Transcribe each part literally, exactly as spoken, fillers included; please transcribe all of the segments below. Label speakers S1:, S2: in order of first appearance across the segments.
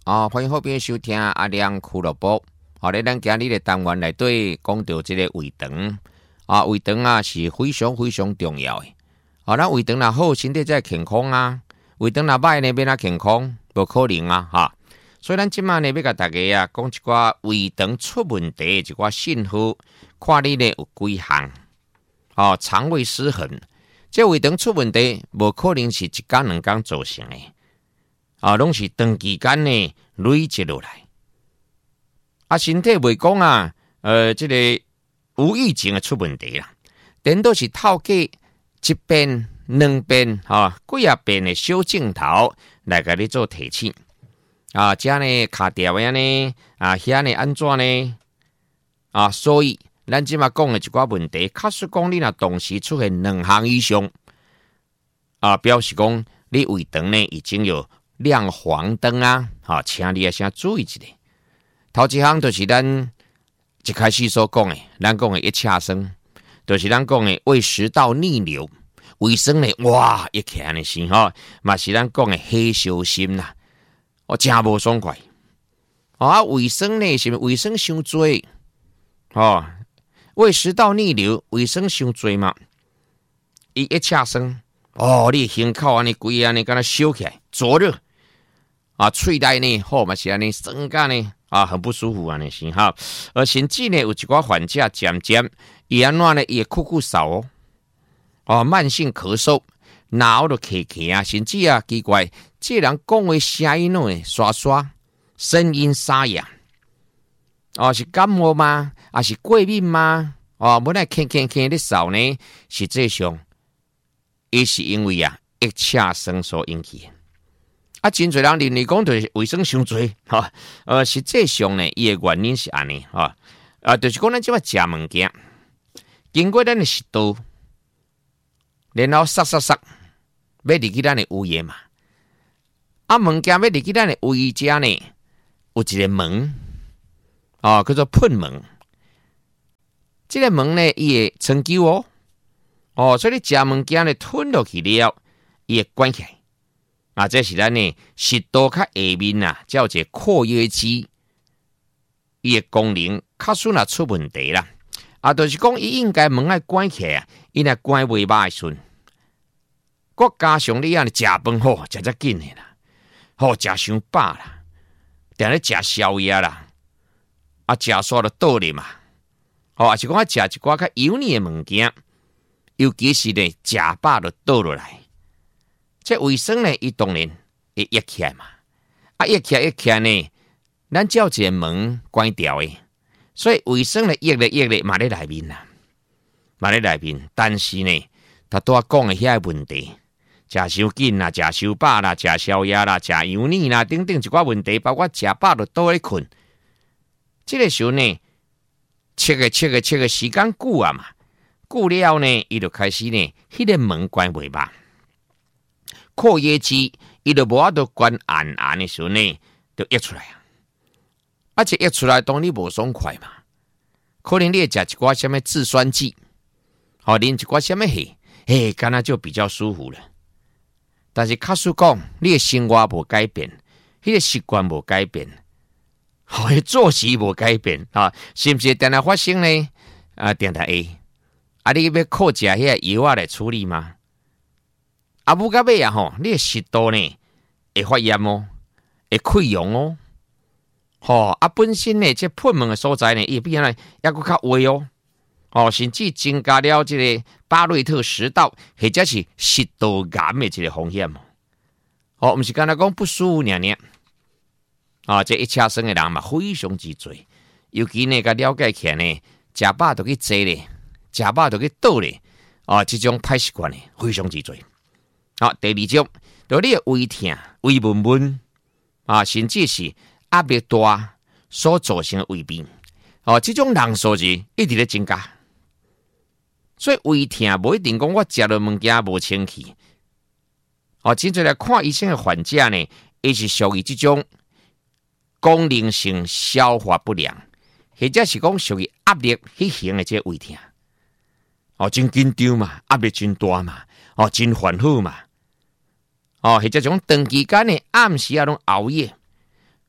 S1: 啊，欢迎后边收听阿亮俱乐部。好咧，咱今日的单元内底讲到这个胃肠啊，胃肠啊是非常非常重要的。啊，咱胃肠若好，身体才健康啊；胃肠若歹呢，变哪健康？无可能啊！哈，所以咱今晚呢要甲大家啊讲一寡胃肠出问题的一寡信号，看你呢有几项。哦，肠胃失衡，这胃肠出问题，无可能是一天两天造成的。啊，拢是长期间呢累积落来，啊，身体袂讲啊，呃，这个无预警的出问题啦，顶多是透过一遍、两遍、哈、啊、几啊遍的小镜头来甲你做提醒。啊，这呢卡掉呀呢，啊，遐呢安怎呢？啊，所以咱即马讲的一寡问题，假使讲你若同时出现两项以上，啊，表示讲你胃肠呢已经有亮黄灯啊！哈，请你啊先注意一下。头一项就是咱一开始所讲的，咱讲的一恰生，就是咱讲的胃食道逆流，胃酸呢哇一起来的时候，嘛是咱讲的黑小心啦，哦，真无爽快。啊，胃酸呢是胃酸伤多，哦，胃食道逆流，胃酸伤多嘛，伊一恰生，哦，你胸口安尼规安尼敢若烧起来，灼热。啊，喙内呢，好嘛是安尼，酸感呢，啊，很不舒服安尼是哈。而甚至呢，有一寡患者渐渐，伊安怎呢，伊会酷酷嗽哦，哦，慢性咳嗽，脑都咳咳啊，甚至啊，奇怪，这人讲话声音会刷刷，声音沙哑，哦，是感冒吗？啊，是过敏吗？哦，本来咳咳咳的嗽呢，实际上，也是因为啊，一恰生所引起的。啊，真侪人认为讲就是卫生伤多，哈，呃，实际上呢，伊的原因是安尼，哈，啊，就是讲咱即摆食物件，经过咱的食道，然后杀杀杀，要入去咱的胃嘛，啊，物件要入去咱的胃食呢，有一个门，哦，叫做喷门，这个门呢，伊会长久哦，哦，所以你食物件呢吞落去了，伊会关起来。啊，这是咱呢食道较下面啊，叫一个括约肌，伊的功能较算啊出问题啦。啊，就是讲伊应该门爱关起来啊，伊若关袂歹顺。佮加上你安尼食饭好，食遮紧的啦，好食伤饱啦，定咧食宵夜啦，啊食煞就倒咧嘛。哦，也是讲啊食一寡较油腻的物件，尤其是呢食饱就倒落来。这卫生呢，伊当然会压起来嘛，啊压起来压起来呢，咱只要一个门关掉的，所以卫生呢压咧压咧嘛咧内面啦，嘛咧内面，但是呢，他拄仔讲的遐个问题，食伤紧啦，食伤饱啦，食宵夜啦，食油腻啦，等等一寡问题，包括食饱就倒咧困，这个时候呢，切个切个切个时间久啊嘛，久了呢，伊就开始呢，迄、那个门关袂吧。括约肌，伊就无法度关暗暗的时候呢，就溢出来啊！而且溢出来，当你无爽快嘛，可能你会食一寡什么制酸剂，好啉一寡什么血，嘿，干那就比较舒服了。但是假使讲，你的生活无改变，迄、那个习惯无改变，好，作息无改变啊，是不是定定发生呢？啊，定定会啊，你要靠食迄个药啊来处理吗？啊，不到尾啊吼，你的食道呢会发炎哦，会溃疡哦，吼啊本身呢这喷门的所在呢，伊变来抑佫较微哦，哦甚至增加了这个巴瑞特食道或者是食道癌的这个风险哦，哦，毋是干那讲不舒服尔尔，啊，这一恰生的人嘛非常之多，尤其呢甲了解起来呢，食饱就去坐咧，食饱就去倒咧，啊，这种歹习惯呢非常之多。好，第二种，就你的胃痛、胃闷闷啊，甚至是压力大所造成的胃病，哦，这种人数字一直在增加。所以胃痛无一定讲我食了物件无清气，哦，真正来看医生的患者呢，伊是属于这种功能性消化不良，或者是讲属于压力迄型的这胃痛，哦，真紧张嘛，压力真大嘛，哦，真烦恼嘛。哦，或者种长期间呢，暗时啊拢熬夜，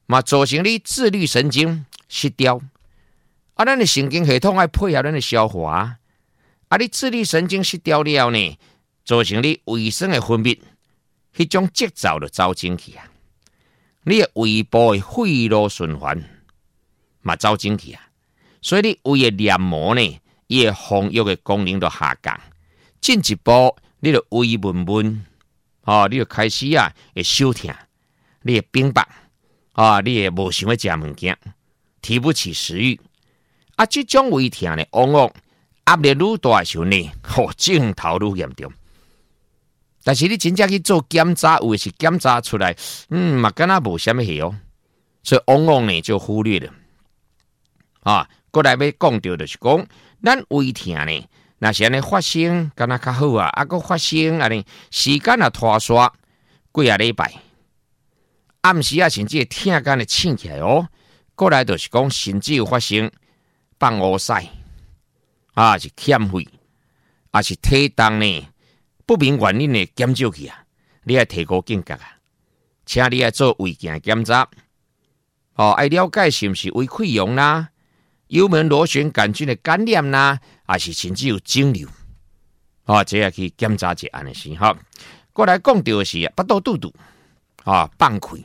S1: 嘛造成你自律神经失调。啊，咱的神经系统爱配合咱的消化，啊，你自律神经失调了呢，造成你胃酸的分泌，迄种节奏就走进去啊。你的胃部的肺路循环嘛走进去啊，所以你胃的黏膜呢，伊的防御的功能就下降，进一步你的胃闷闷，哦，你就开始啊会手痛，你会冰白，啊，你会无想要食物件，提不起食欲。啊，这种胃痛呢，往往压力愈大的时候呢，吼，镜头愈严重。但是你真正去做检查，有的是检查出来，嗯，嘛敢若无啥物事哦，所以往往呢就忽略了。啊，过来要讲到就是讲，咱胃痛呢，若是安尼发生，敢若较好啊，啊，佫发生安尼，时间也拖刷几啊礼拜，暗时啊，甚至会痛干的醒起来哦。过来就是讲，甚至有发生放乌屎，啊，是欠肺，啊是体重呢不明原因的减少去啊，你要提高警觉啊，请你要做胃镜检查，哦，爱了解是不是胃溃疡啦、幽门螺旋杆菌的感染啦，还是甚至有肿瘤，哦，这要去检查一下安尼是哈。过来讲到的是巴肚肚肚，啊，放开，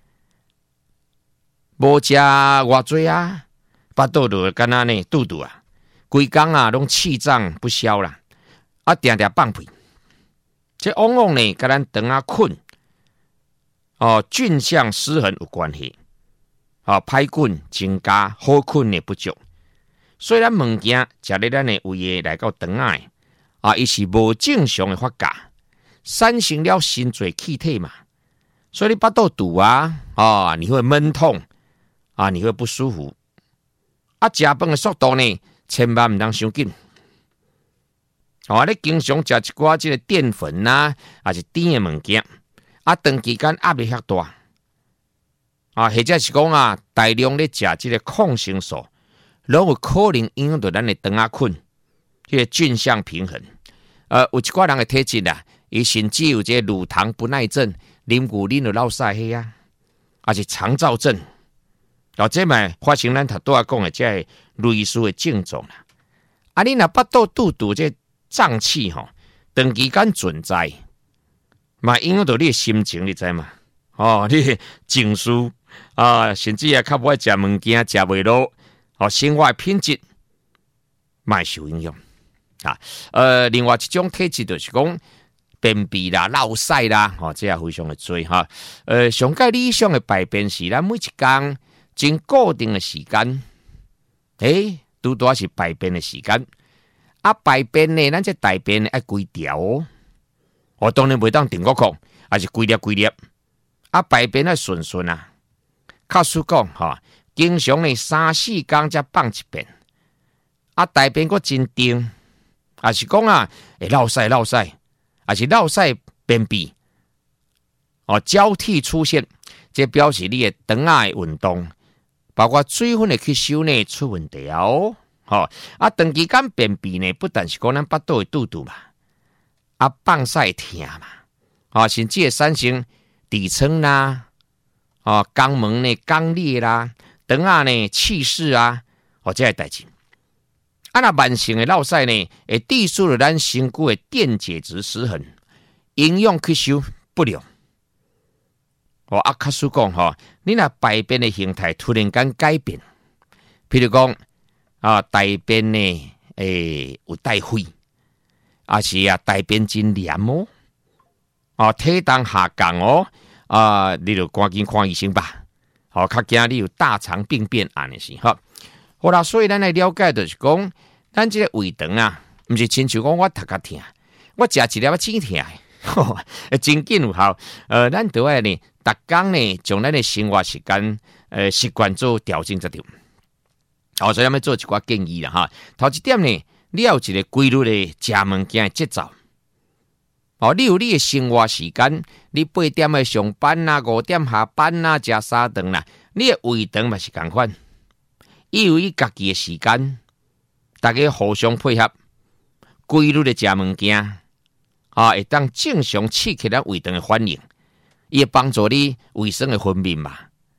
S1: 无食偌济啊，巴肚肚敢若呢肚肚啊，规工啊拢气胀不消啦，啊，定定放屁。这往往呢，跟咱肠啊困，哦，菌相失衡有关系，哦，歹菌增加，好菌的不足。虽然物件食咧咱的胃的来到肠啊，啊，伊是无正常的发酵，产生了真侪气体嘛，所以你巴肚肚啊，啊，你会闷痛，啊，你会不舒服，啊，食饭的速度呢，千万唔当伤紧。哦，你经常食一寡即个淀粉呐，还是甜的物件，啊，长期间压力遐大，啊，或者是讲啊，大量咧食即个抗生素，拢有可能影响到咱的肠啊菌，即个菌相平衡。呃，有一寡人的体质啊，伊甚至有这乳糖不耐症，啉牛奶就落晒黑啊，还是肠燥症，哦，这咪发生咱头拄仔讲的这类似的症状啦。啊，你若巴肚肚肚这胀气吼，长期间存在，嘛影响到你的心情，你知嘛？哦，你的情绪啊，甚至也较不爱食物件，食袂落，哦，生活品质嘛受影响啊。呃，另外一种体质就是讲便秘啦、落屎啦，哦，这也非常的多哈。呃，上界理想的排便是咱每一天真固定的时间，诶，拄拄是排便的时间。啊，排便呢，咱这大便爱规条哦，我当然袂当定个空，还是规粒规粒。啊，排便爱顺顺啊。较实讲哈，经常呢三四工才放一遍。啊，大便个真定，还是讲啊会落屎落屎，还是落屎便秘，哦交替出现，这表示你的肠仔的运动，包括水分的吸收呢出问题哦。吼、哦、啊，长期间便秘呢，不但是讲咱巴肚的肚肚嘛，啊放屎痛嘛，啊甚至会产生痔疮啦，啊肛门呢肛裂啦，肠仔呢气室啊，哦这个代志。啊那慢性的落屎呢，会致使了咱身躯的电解质失衡，营养吸收不良。哦啊，较实讲吼，你若排便的形态突然间改变，譬如讲。啊，大便呢，诶，有带血，啊是啊，大便真黏哦，啊，体重下降哦，啊，你就赶紧看医生吧，好、哦，较惊你有大肠病变安尼是哈。好啦，所以咱来了解就是讲，咱这个胃肠啊，毋是亲像讲我头壳痛，我食一粒我止痛，吼，真紧有效。呃，咱都爱呢，逐工呢，将咱的生活时间，呃，习惯做调整才对。哦，所以咱要做一寡建议啦哈。头一点呢，你要有一个规律的食物件的节奏。哦，你有你的生活时间，你八点的上班啦，五点下班啦，食三顿啦，你的胃肠嘛是同款。伊有伊家己的时间，大家互相配合，规律的食物件，啊，会当正常刺激咱胃肠的反应，伊会帮助你胃酸的分泌嘛。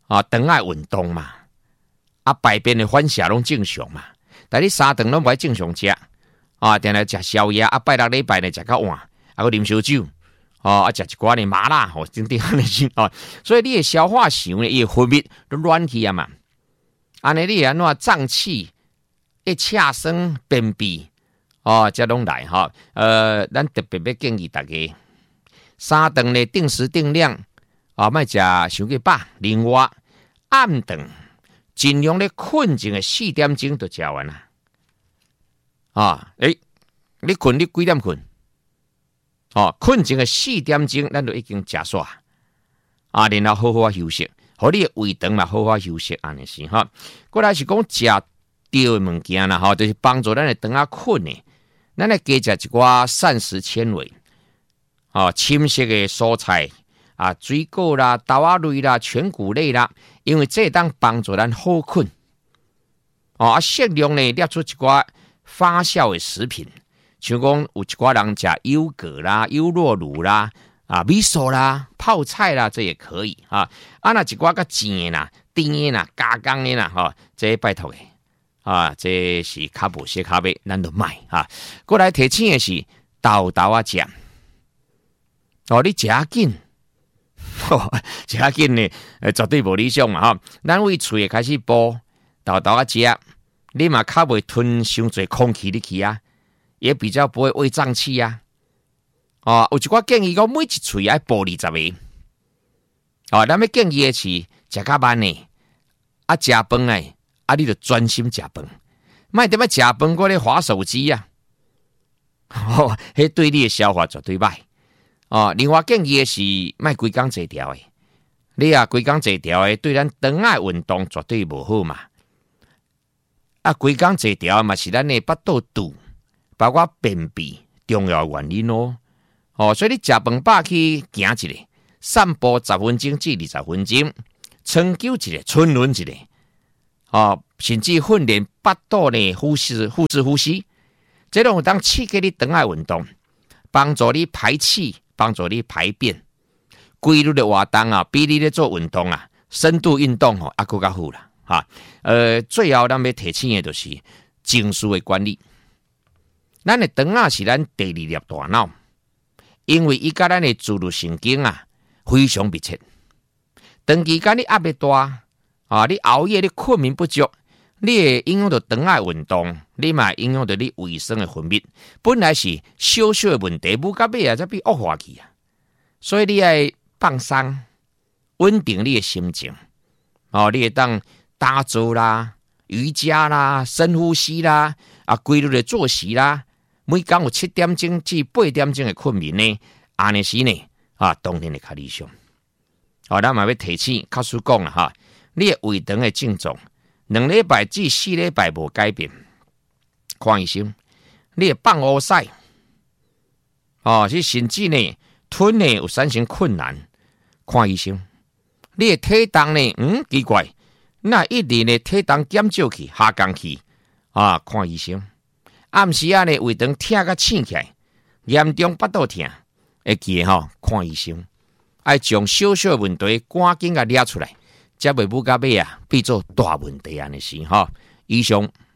S1: 啊，肠爱运动嘛，啊，排便的反射拢正常嘛，但你三顿拢不爱正常食，啊，定来食宵夜，啊，拜六礼拜呢食到晚，啊，佮啉烧酒，哦，啊，食一寡呢麻辣，吼，整整安尼先，哦，所以你的消化想呢，伊分泌都乱去啊嘛，安尼你安怎胀气、一恰生、便秘，哦，这拢来哈，呃，咱特别要建议大家，三顿呢定时定量，啊，莫食伤过饱，另外暗顿。尽量咧困前的四点钟就食完啦。啊，诶、欸，你困你几点困？哦，困前的四点钟，咱就已经食煞。啊，然后好好休息，互你的胃肠嘛好好休息，安尼是哈。过来是讲食对的物件啦，哈，就是帮助咱的肠啊困的。咱来加食一寡膳食纤维，啊，深色的蔬菜。啊，水果啦、豆仔类啦、全谷类啦，因为这当帮助咱好困。哦，啊，适量呢列出一寡发酵的食品，像讲有一寡人食优格啦、优酪乳啦、啊米索啦、泡菜啦，这也可以啊。啊，那一寡较甜的啦、甜的啦、加工的啦，哈，这拜托的啊，这是较无适合的，咱就买啊。过来提醒的是豆豆啊酱，哦，你食紧。哦，食紧呢，呃，绝对无理想嘛哈。咱为喙开始补，豆豆啊食，你嘛较袂吞伤侪空气入去啊，也比较不会胃胀气啊。哦，有一寡建议讲每一喙爱补二十个。哦，咱要建议的是食较慢呢，啊食饭诶，啊你就专心食饭，莫点仔食饭过咧滑手机啊。哦，迄对你的消化绝对歹。哦，另外建议的是莫规工坐条的，你啊规工坐条的，对咱肠仔运动绝对无好嘛。啊，规工坐条嘛是咱的腹肚肚，包括便秘重要原因咯。哦，所以你食饭饱去行一下，散步十分钟至二十分钟，长久一下，春轮一下。哦，甚至训练腹肚呢呼吸、腹式呼吸，这种当刺激你肠仔运动，帮助你排气。帮助你排便，规律的活动啊，比你咧做运动啊，深度运动哦，啊更较好啦，哈。呃，最后咱要提醒的就是情绪的管理。咱的肠啊是咱第二粒大脑，因为伊甲咱的自律神经啊非常密切。长期间你压力大啊，你熬夜，你困眠不足，你会影响到肠仔运动，你嘛影响到你卫生的分泌。本来是小小的问题，不到尾啊，才变恶化去啊。所以你要放松，稳定你的心情。哦，你会当打坐啦、瑜伽啦、深呼吸啦、啊规律的作息啦，每天有七点钟至八点钟的困眠呢，安尼时呢啊，当然会较理想。哦，咱嘛要提醒，告诉讲啊哈，你的胃肠的症状。两礼拜至四礼拜无改变，看医生。你会放乌屎，哦，是甚至呢吞呢有产生困难，看医生。你的体重呢，嗯，奇怪，那一直呢体重减少去，下降去，啊，看医生。暗时啊呢胃肠痛甲醒起来，严重腹肚痛，会记吼看医生。爱将小小问题赶紧甲抓出来。才袂不到尾啊，变做大问题安尼是哈。以上